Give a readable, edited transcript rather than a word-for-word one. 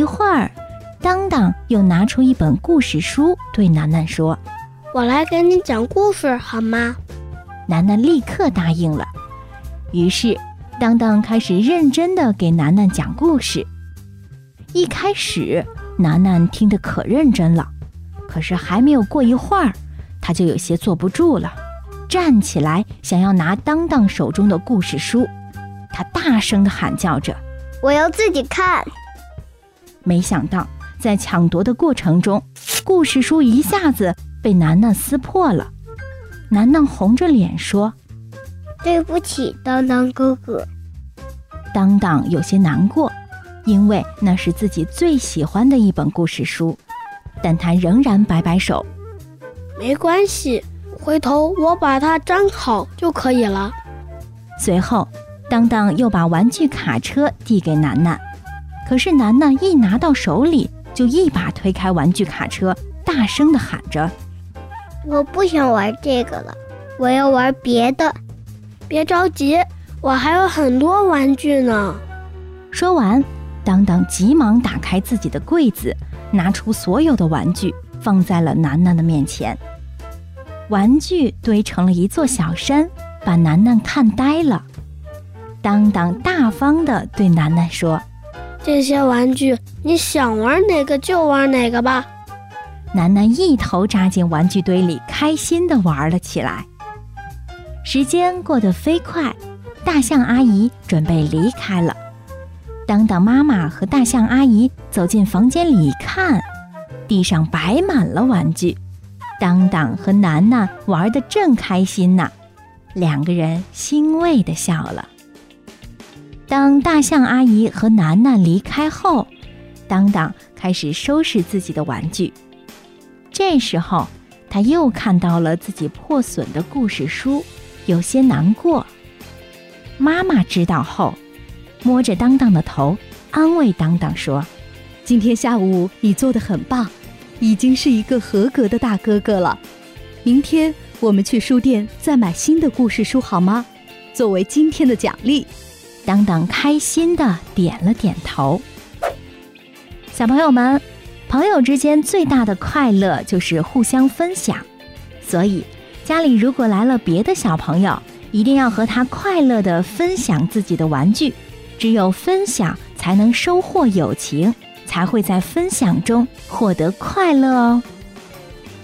会儿，当当又拿出一本故事书，对楠楠说：“ 我来给你讲故事好吗？” 楠楠立刻答应了。于是当当开始认真地给楠楠讲故事。一开始楠楠听得可认真了，可是还没有过一会儿，他就有些坐不住了，站起来想要拿当当手中的故事书。他大声地喊叫着：“ 我要自己看！” 没想到在抢夺的过程中，故事书一下子被楠楠撕破了。楠楠红着脸说：“ 对不起，当当哥哥。” 当当有些难过，因为那是自己最喜欢的一本故事书，但他仍然摆摆手：“ 没关系，回头我把它粘好就可以了。” 随后当当又把玩具卡车递给楠楠，可是楠楠一拿到手里就一把推开玩具卡车，大声地喊着：“ 我不想玩这个了，我要玩别的。” 别着急，我还有很多玩具呢。 说完，当当急忙打开自己的柜子，拿出所有的玩具放在了楠楠的面前。玩具堆成了一座小山，把楠楠看呆了。当当大方地对楠楠说：“ 这些玩具你想玩哪个就玩哪个吧。” 楠楠一头扎进玩具堆里，开心地玩了起来。时间过得飞快，大象阿姨准备离开了。当当妈妈和大象阿姨走进房间里一看，地上摆满了玩具。当当和楠楠玩得正开心呢，两个人欣慰地笑了。当大象阿姨和楠楠离开后，当当开始收拾自己的玩具。这时候他又看到了自己破损的故事书，有些难过。妈妈知道后，摸着当当的头，安慰当当说：“ 今天下午你做得很棒，已经是一个合格的大哥哥了。明天我们去书店再买新的故事书好吗？作为今天的奖励。” 当当开心地点了点头。小朋友们，朋友之间最大的快乐就是互相分享，所以家里如果来了别的小朋友，一定要和他快乐地分享自己的玩具，只有分享才能收获友情，才会在分享中获得快乐哦。